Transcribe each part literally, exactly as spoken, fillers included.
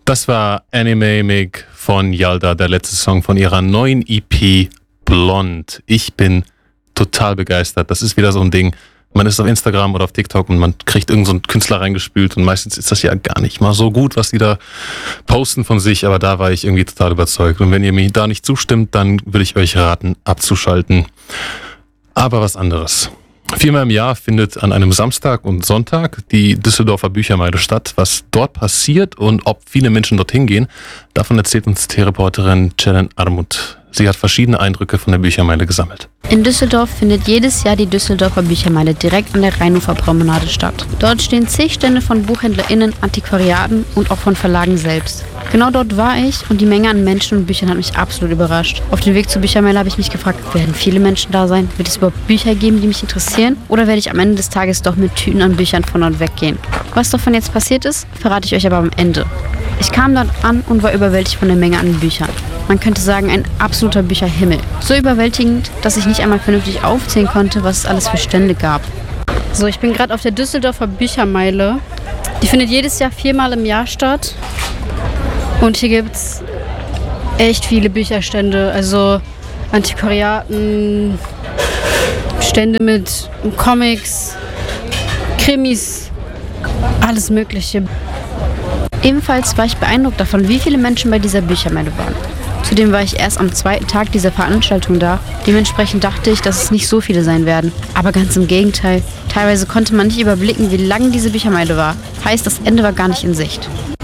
Das war Anime Mig von Yalda, der letzte Song von ihrer neuen E P Blond. Ich bin total begeistert. Das ist wieder so ein Ding. Man ist auf Instagram oder auf TikTok und man kriegt irgend so einen Künstler reingespült und meistens ist das ja gar nicht mal so gut, was die da posten von sich, aber da war ich irgendwie total überzeugt. Und wenn ihr mir da nicht zustimmt, dann würde ich euch raten, abzuschalten. Aber was anderes. Viermal im Jahr findet an einem Samstag und Sonntag die Düsseldorfer Büchermeile statt. Was dort passiert und ob viele Menschen dorthin gehen, davon erzählt uns T-Reporterin Ceren Armut. Sie hat verschiedene Eindrücke von der Büchermeile gesammelt. In Düsseldorf findet jedes Jahr die Düsseldorfer Büchermeile direkt an der Rheinuferpromenade statt. Dort stehen zig Stände von BuchhändlerInnen, Antiquariaten und auch von Verlagen selbst. Genau dort war ich und die Menge an Menschen und Büchern hat mich absolut überrascht. Auf dem Weg zur Büchermeile habe ich mich gefragt, werden viele Menschen da sein? Wird es überhaupt Bücher geben, die mich interessieren? Oder werde ich am Ende des Tages doch mit Tüten an Büchern von dort weggehen? Was davon jetzt passiert ist, verrate ich euch aber am Ende. Ich kam dort an und war überwältigt von der Menge an Büchern. Man könnte sagen, ein absoluter Bücherhimmel. So überwältigend, dass ich nicht einmal vernünftig aufzählen konnte, was es alles für Stände gab. So, ich bin gerade auf der Düsseldorfer Büchermeile. Die findet jedes Jahr viermal im Jahr statt. Und hier gibt es echt viele Bücherstände. Also Antiquariaten, Stände mit Comics, Krimis, alles Mögliche. Ebenfalls war ich beeindruckt davon, wie viele Menschen bei dieser Büchermeile waren. Zudem war ich erst am zweiten Tag dieser Veranstaltung da. Dementsprechend dachte ich, dass es nicht so viele sein werden. Aber ganz im Gegenteil. Teilweise konnte man nicht überblicken, wie lang diese Büchermeile war. Heißt, das Ende war gar nicht in Sicht.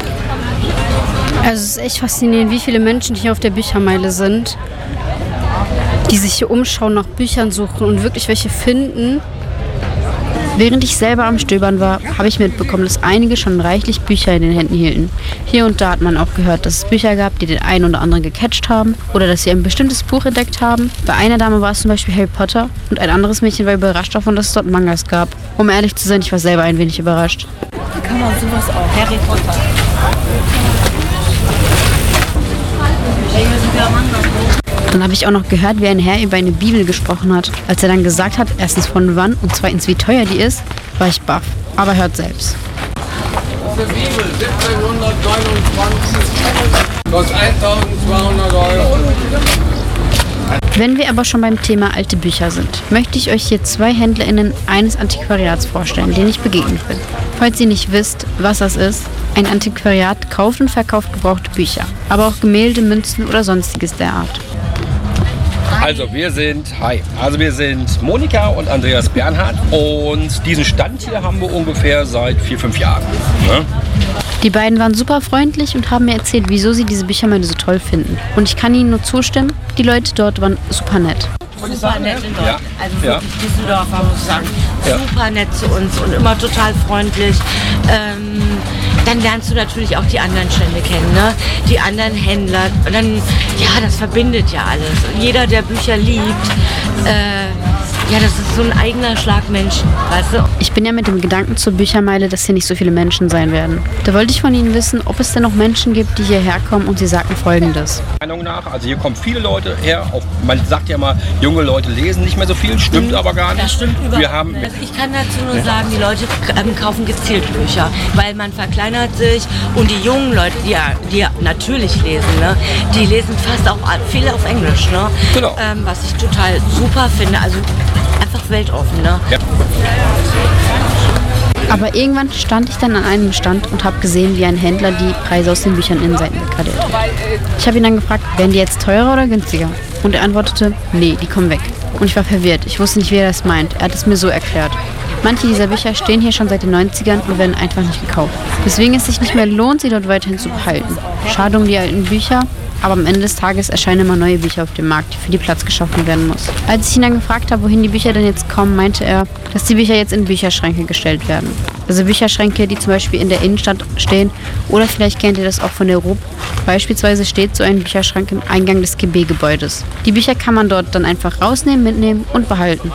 Also es ist echt faszinierend, wie viele Menschen hier auf der Büchermeile sind, die sich hier umschauen, nach Büchern suchen und wirklich welche finden. Während ich selber am Stöbern war, habe ich mitbekommen, dass einige schon reichlich Bücher in den Händen hielten. Hier und da hat man auch gehört, dass es Bücher gab, die den einen oder anderen gecatcht haben oder dass sie ein bestimmtes Buch entdeckt haben. Bei einer Dame war es zum Beispiel Harry Potter und ein anderes Mädchen war überrascht davon, dass es dort Mangas gab. Um ehrlich zu sein, ich war selber ein wenig überrascht. Wie kann man sowas auch? Harry Potter. Dann habe ich auch noch gehört, wie ein Herr über eine Bibel gesprochen hat. Als er dann gesagt hat, erstens von wann und zweitens wie teuer die ist, war ich baff. Aber hört selbst. Das ist eine Bibel, siebzehnhundertneunundzwanzig, kostet eintausendzweihundert Euro. Wenn wir aber schon beim Thema alte Bücher sind, möchte ich euch hier zwei HändlerInnen eines Antiquariats vorstellen, denen ich begegnet bin. Falls ihr nicht wisst, was das ist, ein Antiquariat kauft und verkauft gebrauchte Bücher, aber auch Gemälde, Münzen oder sonstiges der Art. Also wir sind, hi, also wir sind Monika und Andreas Bernhard und diesen Stand hier haben wir ungefähr seit vier, fünf Jahren. Ne? Die beiden waren super freundlich und haben mir erzählt, wieso sie diese Büchermeile so toll finden. Und ich kann ihnen nur zustimmen, die Leute dort waren super nett. Super nett in dort. Ja. Also Ja. wirklich Düsseldorfer, muss ich sagen. Ja. Super nett zu uns und immer total freundlich. Ähm, dann lernst du natürlich auch die anderen Stände kennen, ne? Die anderen Händler. Und dann, ja, das verbindet ja alles. Und jeder, der Bücher liebt, äh, ja, das ist so ein eigener Schlag Menschen, weißt du? Ich bin ja mit dem Gedanken zur Büchermeile, dass hier nicht so viele Menschen sein werden. Da wollte ich von ihnen wissen, ob es denn noch Menschen gibt, die hierher kommen und sie sagten Folgendes. Meinung nach, also hier kommen viele Leute her, auf, man sagt ja mal, junge Leute lesen nicht mehr so viel, stimmt aber gar nicht. Das stimmt überhaupt Wir haben, nicht. Also ich kann dazu nur sagen, die Leute ähm, kaufen gezielt Bücher, weil man verkleinert sich und die jungen Leute, die ja, die ja natürlich lesen, ne, die lesen fast auch viel auf Englisch, ne? Genau. Ähm, was ich total super finde, also einfach weltoffen, ne? Ja. Aber irgendwann stand ich dann an einem Stand und habe gesehen, wie ein Händler die Preise aus den Büchern Innenseiten degradiert hat. Ich habe ihn dann gefragt, werden die jetzt teurer oder günstiger? Und er antwortete, nee, die kommen weg. Und ich war verwirrt. Ich wusste nicht, wie er das meint. Er hat es mir so erklärt. Manche dieser Bücher stehen hier schon seit den neunzigern und werden einfach nicht gekauft. Deswegen es sich nicht mehr lohnt, sie dort weiterhin zu behalten. Schade um die alten Bücher, aber am Ende des Tages erscheinen immer neue Bücher auf dem Markt, für die Platz geschaffen werden muss. Als ich ihn dann gefragt habe, wohin die Bücher denn jetzt kommen, meinte er, dass die Bücher jetzt in Bücherschränke gestellt werden. Also Bücherschränke, die zum Beispiel in der Innenstadt stehen, oder vielleicht kennt ihr das auch von der R U B. Beispielsweise steht so ein Bücherschrank im Eingang des G B-Gebäudes. Die Bücher kann man dort dann einfach rausnehmen, mitnehmen und behalten.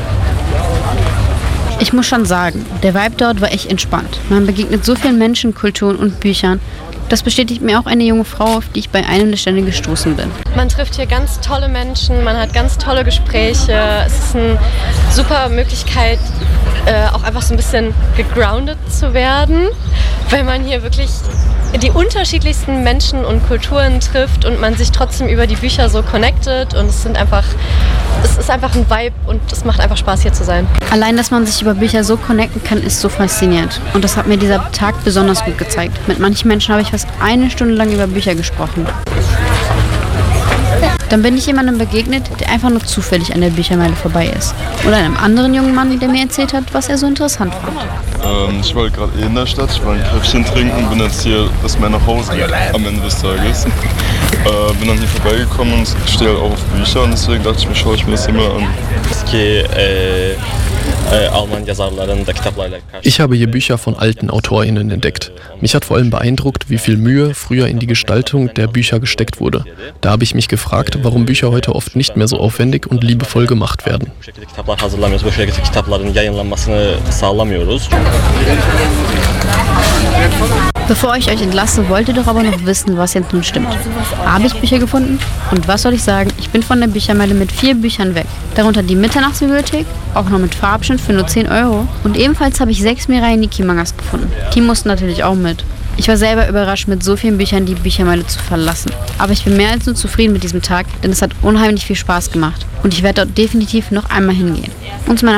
Ich muss schon sagen, der Vibe dort war echt entspannt. Man begegnet so vielen Menschen, Kulturen und Büchern. Das bestätigt mir auch eine junge Frau, auf die ich bei einem der Stände gestoßen bin. Man trifft hier ganz tolle Menschen, man hat ganz tolle Gespräche. Es ist eine super Möglichkeit, äh, auch einfach so ein bisschen gegroundet zu werden, weil man hier wirklich die unterschiedlichsten Menschen und Kulturen trifft und man sich trotzdem über die Bücher so connectet und es sind einfach, es ist einfach ein Vibe und es macht einfach Spaß, hier zu sein. Allein, dass man sich über Bücher so connecten kann, ist so faszinierend. Und das hat mir dieser Tag besonders gut gezeigt. Mit manchen Menschen habe ich fast eine Stunde lang über Bücher gesprochen. Dann bin ich jemandem begegnet, der einfach nur zufällig an der Büchermeile vorbei ist. Oder einem anderen jungen Mann, der mir erzählt hat, was er so interessant fand. Ähm, ich war gerade eh in der Stadt, ich war ein Käffchen trinken und bin jetzt hier, das ist mein Nachhause am Ende des Tages. Äh, bin dann hier vorbeigekommen und stehe halt auch auf Bücher und deswegen dachte ich mir, schaue ich mir das hier mal an. Ich habe hier Bücher von alten AutorInnen entdeckt. Mich hat vor allem beeindruckt, wie viel Mühe früher in die Gestaltung der Bücher gesteckt wurde. Da habe ich mich gefragt, warum Bücher heute oft nicht mehr so aufwendig und liebevoll gemacht werden. Bevor ich euch entlasse, wollt ihr doch aber noch wissen, was jetzt nun stimmt. Habe ich Bücher gefunden? Und was soll ich sagen? Ich bin von der Büchermeile mit vier Büchern weg. Darunter die Mitternachtsbibliothek, auch noch mit Farbschnitt für nur zehn Euro. Und ebenfalls habe ich sechs Mirai Nikki-Mangas gefunden. Die mussten natürlich auch mit. Ich war selber überrascht, mit so vielen Büchern die Büchermeile zu verlassen. Aber ich bin mehr als nur zufrieden mit diesem Tag, denn es hat unheimlich viel Spaß gemacht. Und ich werde dort definitiv noch einmal hingehen. Und zu meiner